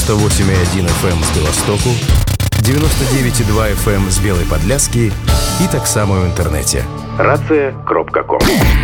98,1 FM з Білостоку, 99,2 FM з Білої Подляски і так само в інтернеті. Racje.com